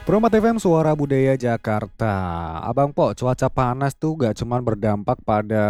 Promat FM Suara Budaya Jakarta. Abang Po, cuaca panas tuh gak cuman berdampak pada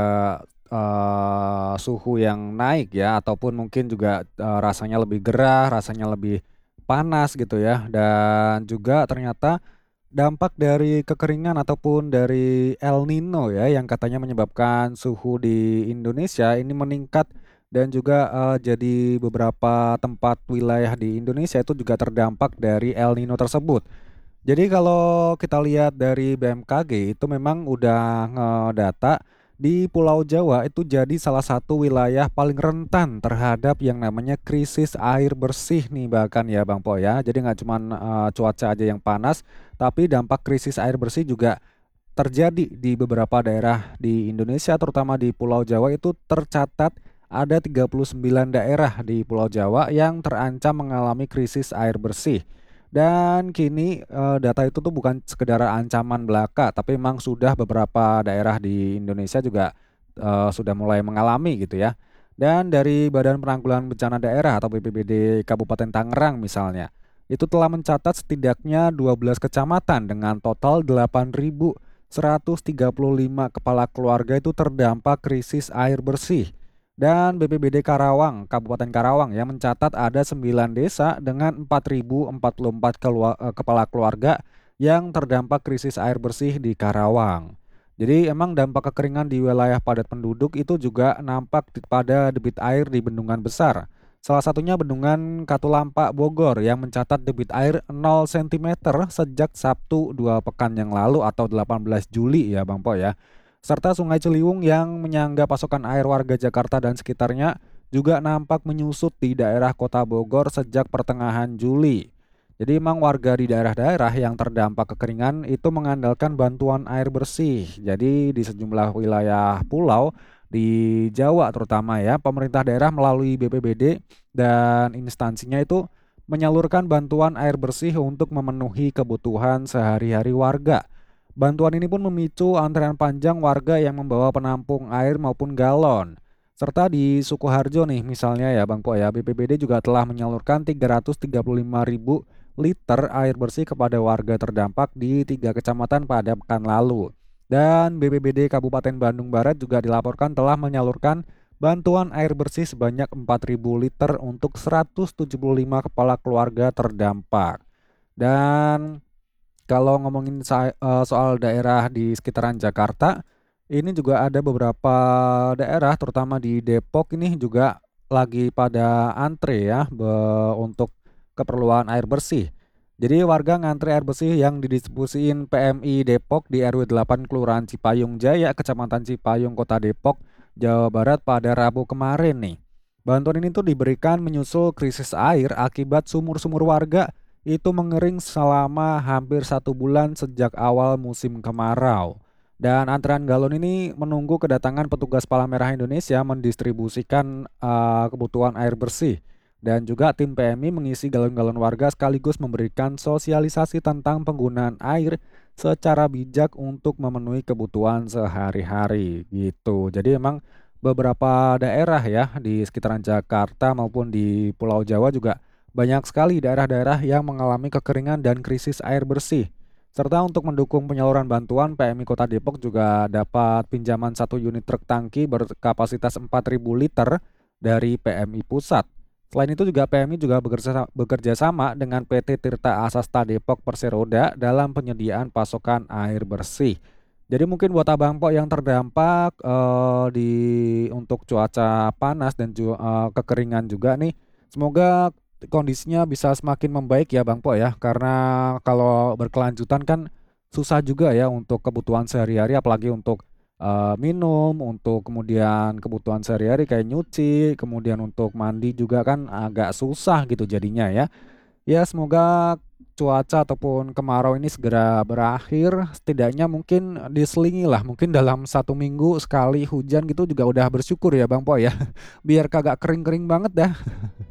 suhu yang naik ya, ataupun mungkin juga rasanya lebih gerah, rasanya lebih panas gitu ya. Dan juga ternyata dampak dari kekeringan ataupun dari El Nino ya, yang katanya menyebabkan suhu di Indonesia ini meningkat dan juga jadi beberapa tempat wilayah di Indonesia itu juga terdampak dari El Nino tersebut. Jadi kalau kita lihat dari BMKG itu memang udah ngedata di Pulau Jawa itu jadi salah satu wilayah paling rentan terhadap yang namanya krisis air bersih nih bahkan ya Bang Po ya. Jadi nggak cuman cuaca aja yang panas, tapi dampak krisis air bersih juga terjadi di beberapa daerah di Indonesia terutama di Pulau Jawa itu tercatat ada 39 daerah di Pulau Jawa yang terancam mengalami krisis air bersih. Dan kini data itu tuh bukan sekedar ancaman belaka, tapi memang sudah beberapa daerah di Indonesia juga sudah mulai mengalami gitu ya. Dan dari Badan Penanggulangan Bencana Daerah atau BPBD Kabupaten Tangerang misalnya, itu telah mencatat setidaknya 12 kecamatan dengan total 8.135 kepala keluarga itu terdampak krisis air bersih. Dan BPBD Karawang, Kabupaten Karawang ya mencatat ada 9 desa dengan 4.044 kepala keluarga yang terdampak krisis air bersih di Karawang. Jadi emang dampak kekeringan di wilayah padat penduduk itu juga nampak pada debit air di bendungan besar. Salah satunya bendungan Katulampa Bogor yang mencatat debit air 0 cm sejak Sabtu 2 pekan yang lalu atau 18 Juli ya Bang Po ya. Serta Sungai Ciliwung yang menyangga pasokan air warga Jakarta dan sekitarnya juga nampak menyusut di daerah Kota Bogor sejak pertengahan Juli. Jadi memang warga di daerah-daerah yang terdampak kekeringan itu mengandalkan bantuan air bersih. Jadi di sejumlah wilayah pulau di Jawa terutama ya, pemerintah daerah melalui BPBD dan instansinya itu menyalurkan bantuan air bersih untuk memenuhi kebutuhan sehari-hari warga. Bantuan ini pun memicu antrean panjang warga yang membawa penampung air maupun galon. Serta di Sukoharjo nih misalnya ya Bang Po ya, BPBD juga telah menyalurkan 335.000 liter air bersih kepada warga terdampak di 3 kecamatan pada pekan lalu. Dan BPBD Kabupaten Bandung Barat juga dilaporkan telah menyalurkan bantuan air bersih sebanyak 4.000 liter untuk 175 kepala keluarga terdampak. Dan kalau ngomongin soal daerah di sekitaran Jakarta, ini juga ada beberapa daerah terutama di Depok ini juga lagi pada antre ya untuk keperluan air bersih. Jadi warga ngantri air bersih yang didistribusiin PMI Depok di RW 8 Kelurahan Cipayung Jaya, Kecamatan Cipayung, Kota Depok, Jawa Barat pada Rabu kemarin nih. Bantuan ini tuh diberikan menyusul krisis air akibat sumur-sumur warga itu mengering selama hampir 1 bulan sejak awal musim kemarau. Dan antrean galon ini menunggu kedatangan petugas Palang Merah Indonesia mendistribusikan kebutuhan air bersih. Dan juga tim PMI mengisi galon-galon warga sekaligus memberikan sosialisasi tentang penggunaan air secara bijak untuk memenuhi kebutuhan sehari-hari gitu. Jadi emang beberapa daerah ya di sekitaran Jakarta maupun di Pulau Jawa juga banyak sekali daerah-daerah yang mengalami kekeringan dan krisis air bersih. Serta untuk mendukung penyaluran bantuan, PMI Kota Depok juga dapat pinjaman 1 unit truk tangki berkapasitas 4.000 liter dari PMI Pusat. Selain itu juga PMI juga bekerja sama dengan PT Tirta Asasta Depok Perseroda dalam penyediaan pasokan air bersih. Jadi mungkin buat Abang Po yang terdampak untuk cuaca panas dan juga kekeringan juga nih, semoga kondisinya bisa semakin membaik ya Bang Po ya. Karena kalau berkelanjutan kan susah juga ya untuk kebutuhan sehari-hari apalagi untuk minum, untuk kemudian kebutuhan sehari-hari kayak nyuci, kemudian untuk mandi juga kan agak susah gitu jadinya ya. Ya semoga cuaca ataupun kemarau ini segera berakhir, setidaknya mungkin diselingi lah, mungkin dalam 1 minggu sekali hujan gitu juga udah bersyukur ya Bang Po ya. Biar kagak kering-kering banget dah.